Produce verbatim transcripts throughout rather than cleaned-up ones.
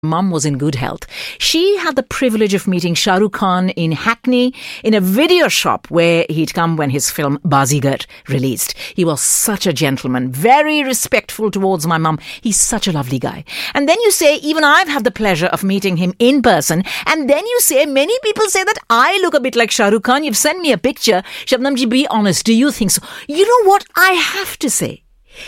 Mum was in good health. She had the privilege of meeting Shah Rukh Khan in Hackney in a video shop where he'd come when his film Bazigar released. He was such a gentleman, very respectful towards my mum. He's such a lovely guy. And then you say, even I've had the pleasure of meeting him in person. And then you say, many people say that I look a bit like Shah Rukh Khan. You've sent me a picture. Shabnam ji, be honest. Do you think so? You know what I have to say?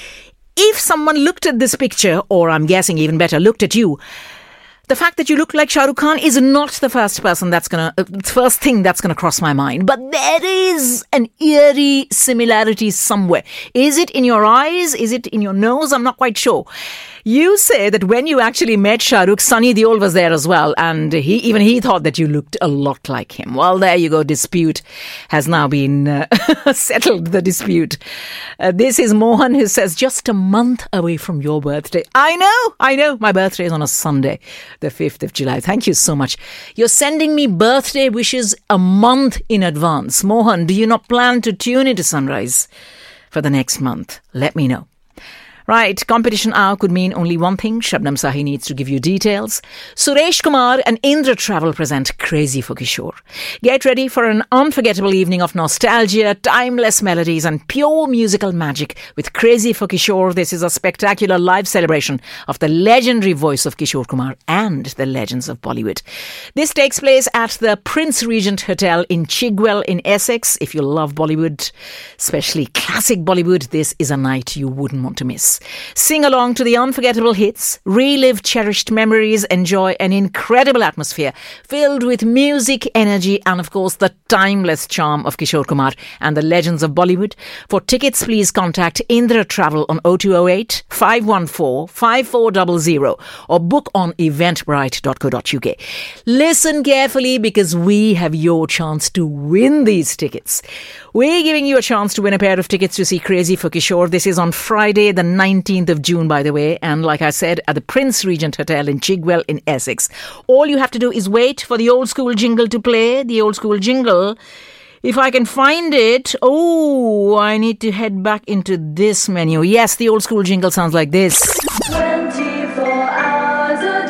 If someone looked at this picture, or I'm guessing even better, looked at you, the fact that you look like Shah Rukh Khan is not the first person that's gonna, uh, first thing that's gonna cross my mind. But there is an eerie similarity somewhere. Is it in your eyes? Is it in your nose? I'm not quite sure. You say that when you actually met Shah Rukh, Sunny Deol was there as well, and he even he thought that you looked a lot like him. Well, there you go. Dispute has now been uh, settled, the dispute. Uh, this is Mohan who says, just a month away from your birthday. I know, I know. My birthday is on a Sunday, the fifth of July. Thank you so much. You're sending me birthday wishes a month in advance. Mohan, do you not plan to tune into Sunrise for the next month? Let me know. Right, competition hour could mean only one thing. Shabnam Sahi needs to give you details. Suresh Kumar and Indra Travel present Crazy for Kishore. Get ready for an unforgettable evening of nostalgia, timeless melodies and pure musical magic with Crazy for Kishore. This is a spectacular live celebration of the legendary voice of Kishore Kumar and the legends of Bollywood. This takes place at the Prince Regent Hotel in Chigwell in Essex. If you love Bollywood, especially classic Bollywood, this is a night you wouldn't want to miss. Sing along to the unforgettable hits, relive cherished memories, enjoy an incredible atmosphere filled with music, energy and of course the timeless charm of Kishore Kumar and the legends of Bollywood. For tickets, please contact Indra Travel on oh two oh eight, five one four, five four zero zero or book on eventbrite dot co dot uk. Listen carefully because we have your chance to win these tickets. We're giving you a chance to win a pair of tickets to see Crazy for Kishore. This is on Friday, the nineteenth of June, by the way. And like I said, at the Prince Regent Hotel in Chigwell in Essex. All you have to do is wait for the old school jingle to play. The old school jingle. If I can find it. Oh, I need to head back into this menu. Yes, the old school jingle sounds like this. twenty-four hours a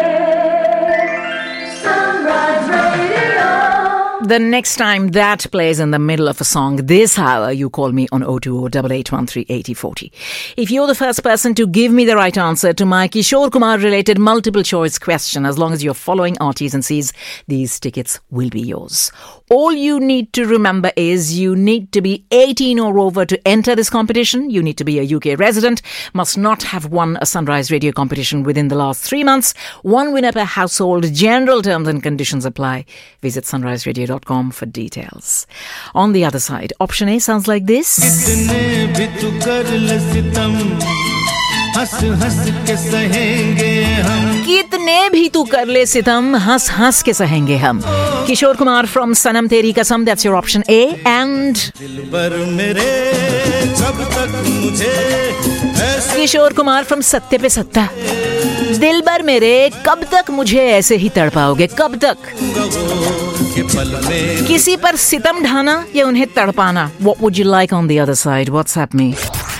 day. Sunrise Radio. The next time that plays in the middle of a song this hour, you call me on oh two oh, eight eight one three, eight oh four oh. If you're the first person to give me the right answer to my Kishore Kumar related multiple choice question, as long as you're following our T's and C's, these tickets will be yours. All you need to remember is you need to be eighteen or over to enter this competition. You need to be a U K resident, must not have won a Sunrise Radio competition within the last three months. One winner per household. General terms and conditions apply. Visit sunrise radio dot com for details. On the other side, option A sounds like this. कितने भी तू कर ले सितम हंस हंस के सहेंगे हम. Kishore Kumar from Sanam Teri Kasam, that's your option A. And Kishore Kumar from Satya Pe Satta. दिलबर मेरे कब तक मुझे ऐसे ही तड़पाओगे, कब तक? किसी पर सितम ढाना या उन्हें तड़पाना? What would you like on the other side? WhatsApp me.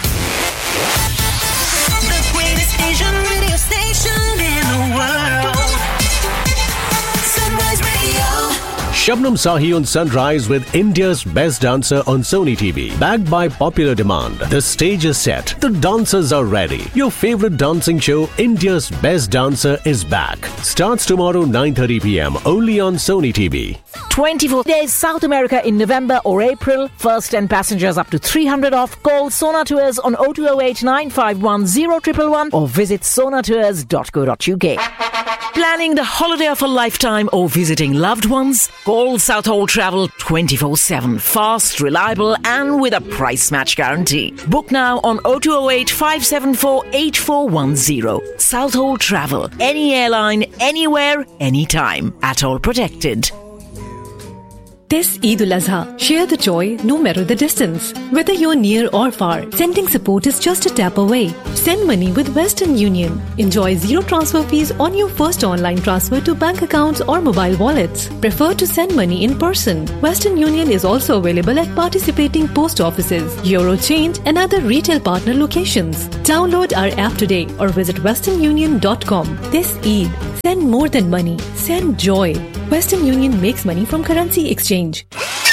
Shabnam Sahi on Sunrise with India's best dancer on Sony T V. Backed by popular demand. The stage is set. The dancers are ready. Your favorite dancing show, India's Best Dancer, is back. Starts tomorrow nine thirty p.m. only on Sony T V. twenty-four days South America in November or April. First ten passengers up to three hundred off. Call Sona Tours on oh two oh eight, nine five one, oh one one one or visit sona tours dot co dot uk. Planning the holiday of a lifetime or visiting loved ones? Call Southhold Travel twenty-four seven. Fast, reliable and with a price match guarantee. Book now on oh two oh eight, five seven four, eight four one oh. Southhold Travel. Any airline, anywhere, anytime. At all protected. This Eid al-Azha, share the joy no matter the distance. Whether you're near or far, sending support is just a tap away. Send money with Western Union. Enjoy zero transfer fees on your first online transfer to bank accounts or mobile wallets. Prefer to send money in person. Western Union is also available at participating post offices, Eurochange and other retail partner locations. Download our app today or visit western union dot com. This Eid, send more than money. Send joy. Western Union makes money from currency exchange.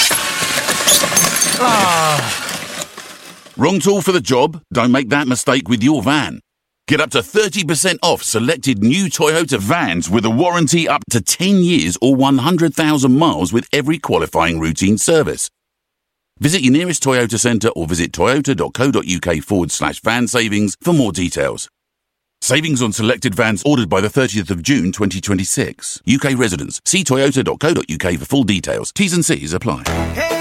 Ah. Wrong tool for the job? Don't make that mistake with your van. Get up to thirty percent off selected new Toyota vans with a warranty up to ten years or one hundred thousand miles with every qualifying routine service. Visit your nearest Toyota centre or visit toyota.co.uk forward slash van savings for more details. Savings on selected vans ordered by the thirtieth of June twenty twenty-six. U K residents. See toyota.co.uk for full details. T's and C's apply. Hey.